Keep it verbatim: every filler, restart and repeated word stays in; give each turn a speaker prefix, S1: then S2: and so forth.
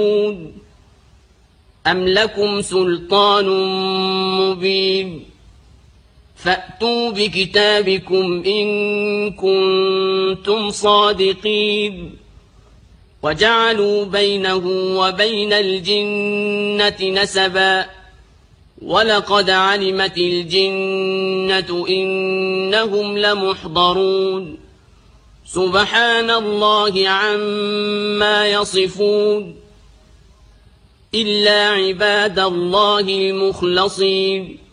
S1: أم لكم سلطان مبين فأتوا بكتابكم إن كنتم صادقين وجعلوا بينه وبين الجنة نسبا ولقد علمت الجنة إنهم لمحضرون سبحان الله عما يصفون إلا عباد الله المخلصين